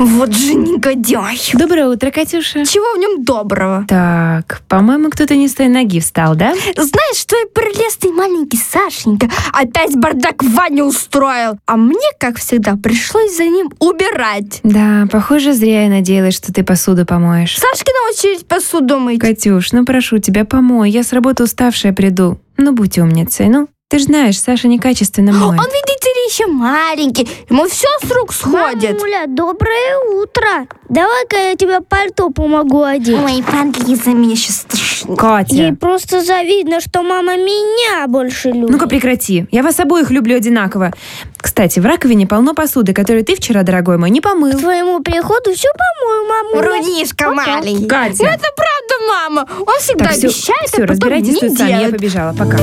Вот же негодяй. Доброе утро, Катюша. Чего в нем доброго? Так, по-моему, кто-то не с той ноги встал, да? Знаешь, твой прелестный маленький Сашенька опять бардак в ванне устроил. А мне, как всегда, пришлось за ним убирать. Да, похоже, зря я надеялась, что ты посуду помоешь. Сашкина очередь посуду мыть. Катюш, ну прошу тебя, помой. Я с работы уставшая приду. Ну, будь умницей, ну. Ты ж знаешь, Саша некачественно моет. Он, видите ли, еще маленький. Ему все с рук сходит. Мамуля, доброе утро. Давай-ка я тебе пальто помогу одеть. Ой, подлиза, меня сейчас страшно. Катя, Ей просто завидно, что мама меня больше любит. ну-ка прекрати. Я вас обоих люблю одинаково. Кстати, в раковине полно посуды, которую ты вчера, дорогой мой, не помыл. К твоему приходу все помою, мамуля. Рудишка маленький. Катя. Ну это правда, мама. Он всегда Так, обещает, все, а потом разбирайтесь не тут сами, я делает. побежала, пока.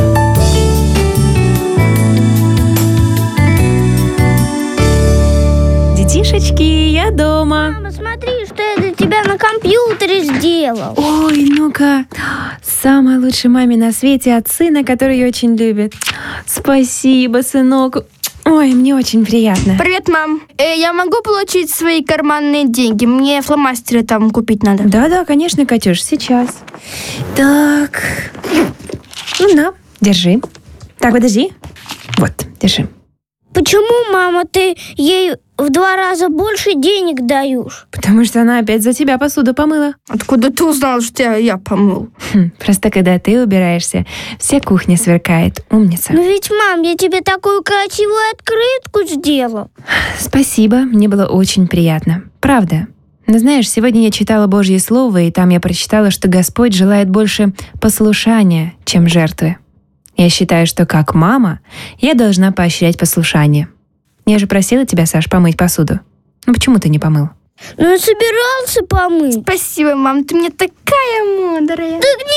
Детишечки, я дома. Мама, смотри, что я для тебя на компьютере сделал. Ой, ну-ка. Самой лучшей маме на свете от сына, который ее очень любит. Спасибо, сынок. Ой, мне очень приятно. Привет, мам. Я могу получить свои карманные деньги? Мне фломастеры там купить надо. Да-да, конечно, Катюш, сейчас. Так. Ну, на, держи. Так, подожди. Вот, держи. Почему, мама, ты ей в 2 раза больше денег даешь? Потому что она опять за тебя посуду помыла. Откуда ты узнал, что я помыл? Просто когда ты убираешься, вся кухня сверкает. Умница. Ну ведь, мам, я тебе такую красивую открытку сделал. Спасибо, мне было очень приятно. Правда. Но знаешь, сегодня я читала Божье Слово, и там я прочитала, что Господь желает больше послушания, чем жертвы. Я считаю, что как мама я должна поощрять послушание. Я же просила тебя, Саш, помыть посуду. Ну почему ты не помыл? Ну я собирался помыть. Спасибо, мам, ты мне такая мудрая. Так